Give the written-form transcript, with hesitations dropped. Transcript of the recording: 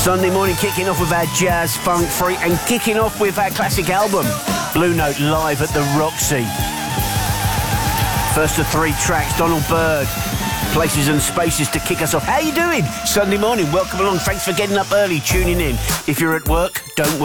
Sunday morning, kicking off with our jazz, funk, free, and kicking off with our classic album, Blue Note, live at the Roxy. First of 3 tracks, Donald Byrd, Places and Spaces to kick us off. How you doing? Sunday morning, welcome along. Thanks for getting up early, tuning in. If you're at work, don't